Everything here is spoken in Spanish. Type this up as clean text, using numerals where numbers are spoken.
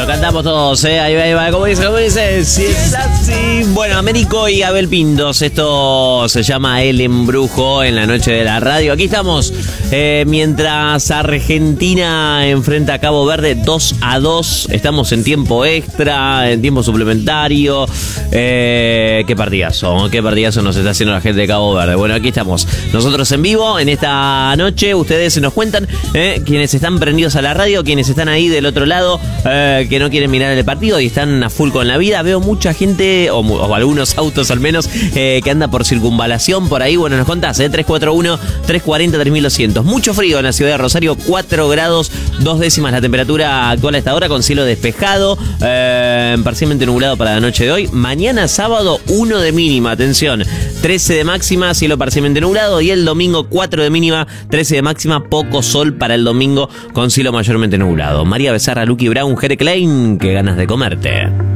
cantamos todos, ahí va, ¿cómo dice? Si es así. Bueno, Américo y Abel Pintos, esto se llama El Embrujo en la noche de la radio. Aquí estamos, mientras Argentina enfrenta a Cabo Verde 2-2. Estamos en tiempo extra, en tiempo suplementario. Qué partidazo nos está haciendo la gente de Cabo Verde. Bueno, aquí estamos, nosotros en vivo en esta noche. Ustedes se nos cuentan, quienes están prendidos a la radio, quienes están ahí del otro lado, que no quieren mirar el partido y están a full con la vida. Veo mucha gente, o algunos autos al menos, que anda por circunvalación por ahí. Bueno, nos contás, 341-340-3200. Mucho frío en la ciudad de Rosario, 4 grados, 2 décimas la temperatura actual a esta hora, con cielo despejado, parcialmente nublado para la noche de hoy. Mañana sábado, 1 de mínima, atención, 13 de máxima, cielo parcialmente nublado. Y el domingo, 4 de mínima, 13 de máxima, poco sol para el domingo, con cielo mayormente nublado. María Becerra, Lucky Brown, Jere Klein, qué ganas de comerte.